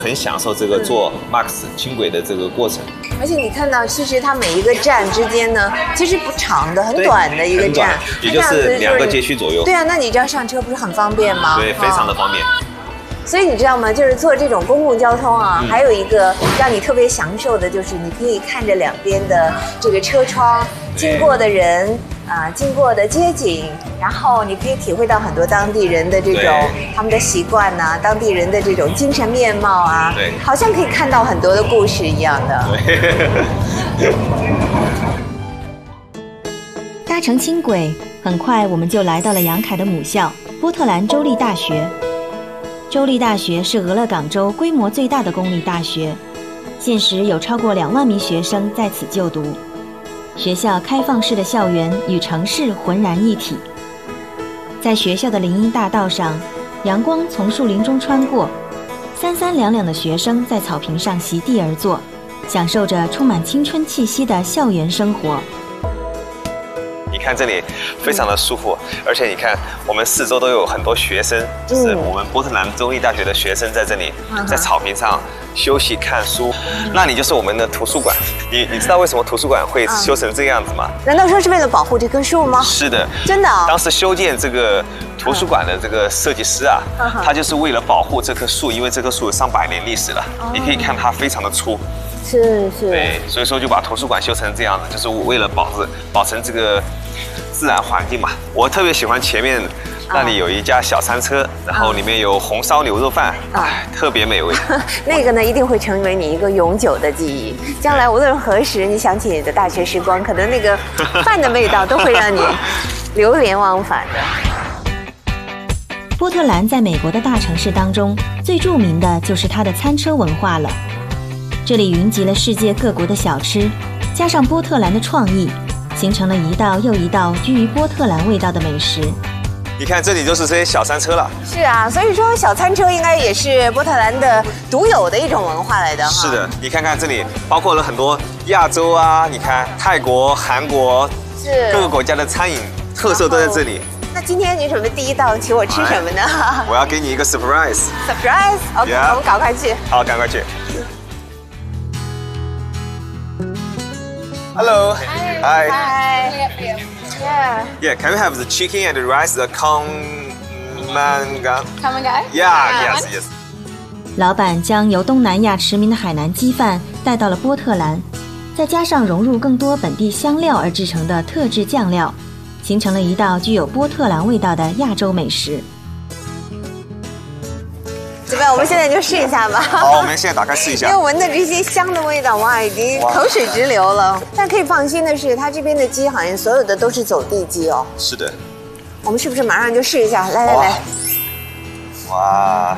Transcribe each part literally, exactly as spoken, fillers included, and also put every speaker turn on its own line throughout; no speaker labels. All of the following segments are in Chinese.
很享受这个坐 Max 轻轨的这个过程。
而且你看到，其实它每一个站之间呢，其实不长的，很短的一个站，
也就是两个街区左右。
对啊，那你这样上车不是很方便吗？
对，非常的方便。
所以你知道吗？就是坐这种公共交通啊，嗯、还有一个让你特别享受的，就是你可以看着两边的这个车窗经过的人啊、呃，经过的街景，然后你可以体会到很多当地人的这种他们的习惯呐、啊，当地人的这种精神面貌啊，
对，
好像可以看到很多的故事一样的。
对。
搭乘轻轨，很快我们就来到了杨凯的母校波特兰州立大学。州立大学是俄勒冈州规模最大的公立大学，现时有超过两万名学生在此就读。学校开放式的校园与城市浑然一体。在学校的林荫大道上，阳光从树林中穿过，三三两两的学生在草坪上席地而坐，享受着充满青春气息的校园生活。
你看这里非常的舒服，而且你看我们四周都有很多学生，就是我们波特兰州立大学的学生在这里，在草坪上休息看书。那里就是我们的图书馆。你你知道为什么图书馆会修成这个样子吗？
难道说是为了保护这棵树吗？
是的，
真的、哦。
当时修建这个图书馆的这个设计师啊，他就是为了保护这棵树，因为这棵树有上百年历史了。你可以看它非常的粗。
是是，
对，所以说就把图书馆修成这样的，就是为了保持保存这个自然环境嘛。我特别喜欢前面那里有一家小餐车，然后里面有红烧牛肉饭，哎，特别美味。
那个呢，一定会成为你一个永久的记忆。将来无论何时你想起你的大学时光，可能那个饭的味道都会让你流连忘返的。
波特兰在美国的大城市当中，最著名的就是它的餐车文化了。这里云集了世界各国的小吃，加上波特兰的创意，形成了一道又一道居于波特兰味道的美食。
你看这里就是这些小餐车了。
是啊，所以说小餐车应该也是波特兰的独有的一种文化来的。
是的，你看看这里包括了很多亚洲啊，你看泰国、韩国，是各个国家的餐饮特色都在这里。
那今天你准备第一道请我吃什么呢？
我要给你一个 surprise。
surprise？OK，、okay, 我们赶快去。
好，赶快去。Hello.
Hi. Hi. Yeah.
Yeah. Can we have the chicken and the rice, the kham mangan?
Kham mangan?
Yeah. Yes. Yes.
老板将由东南亚驰名的海南鸡饭带到了波特兰，再加上融入更多本地香料而制成的特制酱料，形成了一道具有波特兰味道的亚洲美食。
怎么样？我们现在就试一下吧。
好，我们现在打开试一下。
因为闻的这些香的味道，哇，已经口水直流了。但可以放心的是，它这边的鸡好像所有的都是走地鸡哦。
是的。
我们是不是马上就试一下？来来来。
哇。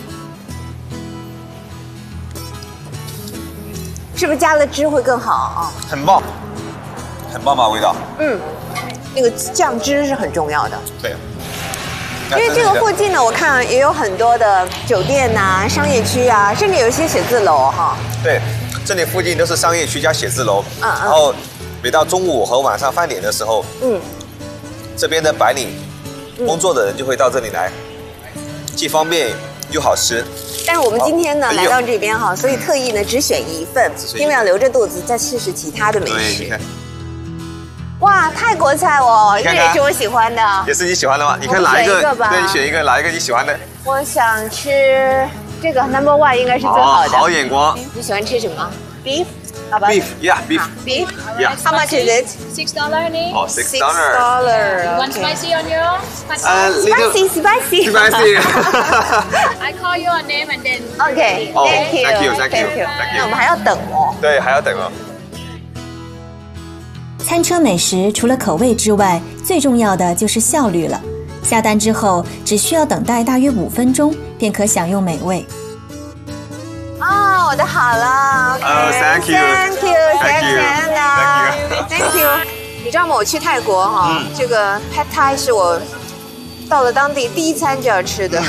是不是加了汁会更好啊？
很棒，很棒吧味道。
嗯，那个酱汁是很重要的。
对。
因为这个附近呢，我看也有很多的酒店呐、啊、商业区啊，甚至有一些写字楼哈。
对，这里附近都是商业区加写字楼。嗯嗯。然后每到中午和晚上饭点的时候，嗯，这边的白领工作的人就会到这里来，既方便又好吃。
但是我们今天呢来到这边哈，所以特意呢只选一份，因为要留着肚子再试试其他的美食。
对，你看。
哇，泰国菜哦，这也是我喜欢的。
也是你喜欢的吗？你看哪一个？对，你选一个，哪一个你喜欢的？
我想吃这个 number one 应该是最好的。
好眼光。
你喜欢吃什么 ？Beef？ 好吧。
Beef, yeah, beef.
Beef?
Yeah.
How much is it?
Six dollar only.
Oh, six
Six
dollar.
dollar.
One spicy on your?
Uh,
spicy, spicy.
Spicy.
I call your name and then.
Okay.
Oh,
thank you,
thank you, thank you,
thank you.
thank you.
那我们还要等哦。
对，还要等哦。
餐车美食除了口味之外，最重要的就是效率了。下单之后，只需要等待大约五分钟，便可享用美味。
哦，我的好了。
哦 ，Thank
you，Thank
you，Thank
you，Thank you。你知道吗？我去泰国哈，这个 Pad Thai 是我到了当地第一餐就要吃的。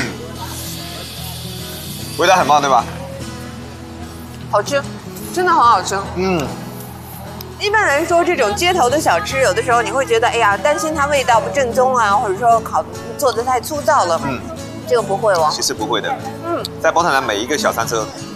味道很棒，对吧？
好吃，真的很好吃。嗯。一般来说，这种街头的小吃，有的时候你会觉得，哎呀，担心它味道不正宗啊，或者说烤做的太粗糙了。嗯。 这个不会哦。
其实不会的。
嗯，
在波特兰每一个小山车